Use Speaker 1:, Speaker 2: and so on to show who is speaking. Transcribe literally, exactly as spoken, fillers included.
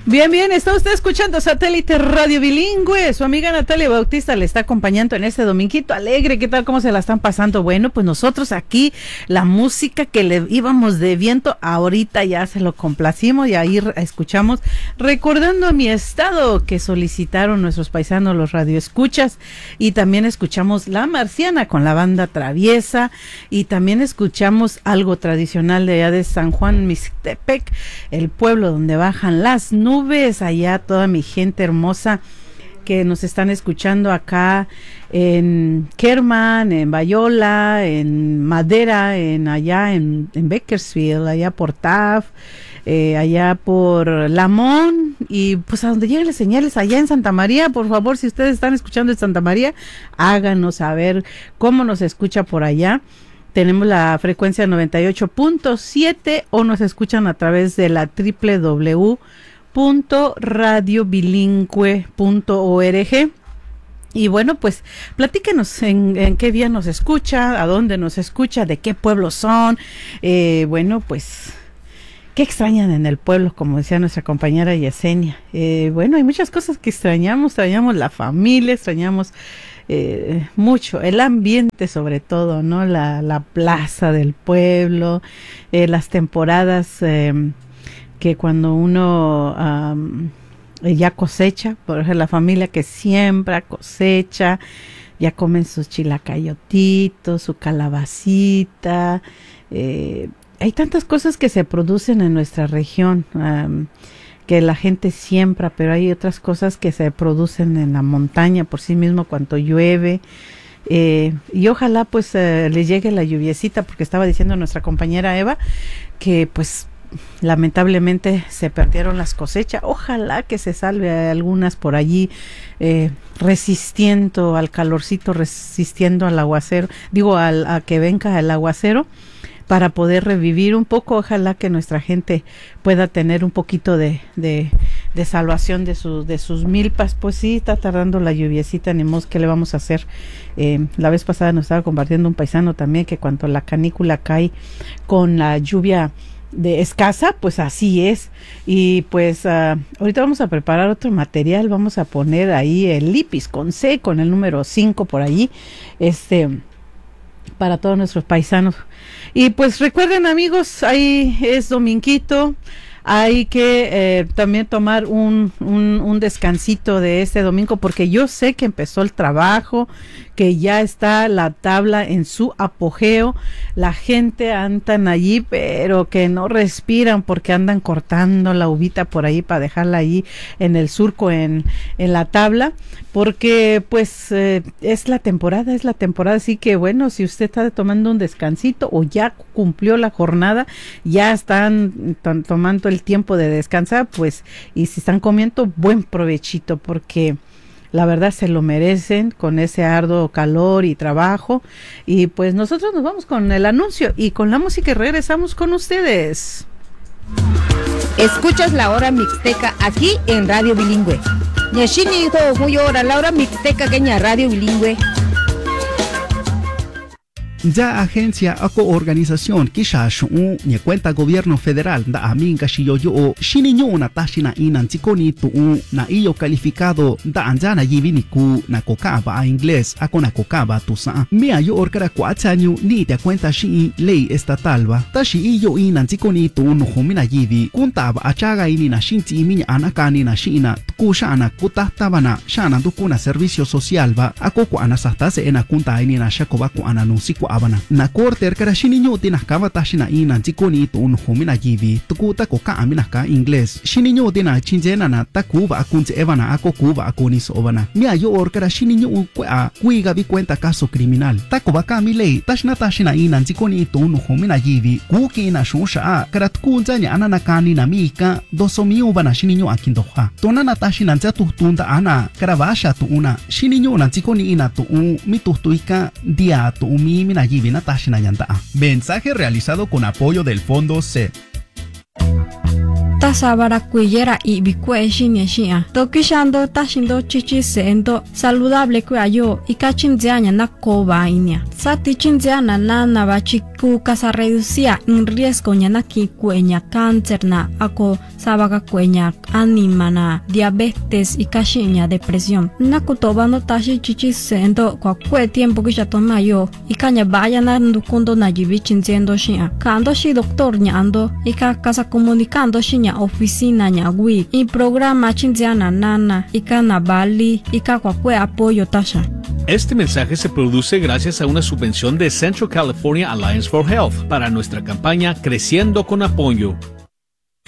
Speaker 1: Bien, bien, está usted escuchando Satélite Radio Bilingüe. Su amiga Natalia Bautista le está acompañando en este dominguito alegre. ¿Qué tal? ¿Cómo se la están pasando? Bueno, pues nosotros aquí, la música que le íbamos de viento, ahorita ya se lo complacimos y ahí escuchamos Recordando a mi estado, que solicitaron nuestros paisanos los radioescuchas, y también escuchamos La Marciana con la banda Traviesa, y también escuchamos algo tradicional de allá de San Juan Mixtepec, el pueblo donde bajan las nubes. Nubes, allá toda mi gente hermosa que nos están escuchando acá en Kerman, en Bayola, en Madera, en allá en, en Bakersfield, allá por Taft, eh, allá por Lamont, y pues a donde lleguen las señales, allá en Santa María. Por favor, si ustedes están escuchando en Santa María, háganos saber cómo nos escucha por allá. Tenemos la frecuencia noventa y ocho punto siete o nos escuchan a través de la doble u doble u doble u punto radio bilingüe punto org. Y bueno, pues platíquenos en, en qué día nos escucha, a dónde nos escucha, de qué pueblo son. Eh, bueno, pues, ¿qué extrañan en el pueblo? Como decía nuestra compañera Yesenia. Eh, bueno, hay muchas cosas que extrañamos. Extrañamos la familia, extrañamos eh, mucho, el ambiente sobre todo, ¿no? La, la plaza del pueblo, eh, las temporadas... Eh, que cuando uno um, ya cosecha, por ejemplo, la familia que siembra, cosecha, ya comen sus chilacayotitos, su calabacita, eh, hay tantas cosas que se producen en nuestra región, um, que la gente siembra, pero hay otras cosas que se producen en la montaña por sí mismo cuando llueve. Eh, y ojalá pues eh, le llegue la lluviecita, porque estaba diciendo nuestra compañera Eva que pues lamentablemente se perdieron las cosechas. Ojalá que se salve algunas por allí, eh, resistiendo al calorcito, resistiendo al aguacero, digo al, a que venga el aguacero, para poder revivir un poco. Ojalá que nuestra gente pueda tener un poquito de, de, de salvación de, su, de sus milpas. Pues sí, está tardando la lluviecita, ni modo, ¿qué le vamos a hacer? Eh, la vez pasada nos estaba compartiendo un paisano también que cuando la canícula cae con la lluvia de escasa, pues así es. Y pues uh, ahorita vamos a preparar otro material, vamos a poner ahí el Lipis con C, con el número cinco por allí, este, para todos nuestros paisanos. Y pues recuerden, amigos, ahí es dominguito, hay que eh, también tomar un, un, un descansito de este domingo, porque yo sé que empezó el trabajo, que ya está la tabla en su apogeo, la gente andan allí, pero que no respiran porque andan cortando la uvita por ahí para dejarla ahí en el surco, en, en la tabla, porque pues eh, es la temporada, es la temporada, así que bueno, si usted está tomando un descansito o ya cumplió la jornada, ya están t- tomando el tiempo de descansar, pues, y si están comiendo, buen provechito, porque la verdad se lo merecen con ese arduo calor y trabajo. Y pues nosotros nos vamos con el anuncio y con la música y regresamos con ustedes.
Speaker 2: Escuchas la hora mixteca aquí en Radio Bilingüe. Nyashini ho muy hora la hora mixteca kenya Radio Bilingüe.
Speaker 3: Ya agencia o organización kisha shu ni cuenta gobierno federal da aminga shiyo yo shini nyo na tashina inan tikoni tu na iyo calificado da anjana yivini ku na kokaba a inglés a kona kokaba tu sa mia yo orkara kwatsanyu ni te cuenta shi ley estatal ba tashi iyo inan tikoni tu no humina yivi kuntaba achaga ini na shinti iminya anakani na shina kushana kutatabana shana dukuna servicio social ba akoko anasastase ena kunta ini na shakoba ku ananunsiku abana na korte erkara shini nyo tina kava tashina ina tikoni to un homina yivi tukuta ko ka amina ka inglés shini nyo tina chinjena na takuva akunze evana ako kuva akonis ovana mia yo orkara shini nyo kwa kuiga vi cuenta caso criminal takuva ka mi lei tashna tashina ina tikoni to un homina yivi kuki na shusha a karat kunzanya anana kani na mika doso mi ovana shini nyo akindoha tonana tashina nza tutunda ana karavasha tu una shini nyo na tikoni ina to un mitutuika dia to mi mina yivi na tashina yanda. Mensaje realizado con apoyo del Fondo C E P.
Speaker 4: ta sabara cuillera y bicue shinia shia. Tokishando tashindo chichi sendo saludable cuayo y cachinziana na koba inia. Sati chinziana na na bachiku casa reducía en riesgo ñana ki cueña cáncer na ako sabaga cueña anima na diabetes y kashinya depresión. Na kutoba no tashi chichi sendo kwa kue tiempo que ya toma yo y caña vaya na ndukundo na jibi chinziendo shia. Kando shi doctor ñando y ka casa comunicando shinya oficina ña wi y programa chinziana nana y kana bali y ka kwa kue apoyo tasha.
Speaker 5: Este mensaje se produce gracias a una subvención de Central California Alliance for Health para nuestra campaña Creciendo con Apoyo.